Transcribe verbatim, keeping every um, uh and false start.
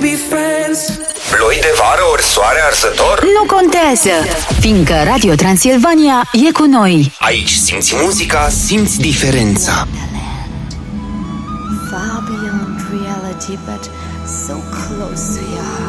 be friends. Ploi de vară ori soare arsător? Nu contează, fiindcă Radio Transilvania e cu noi. Aici simți muzica, simți diferența. Far beyond reality, but so close to your heart.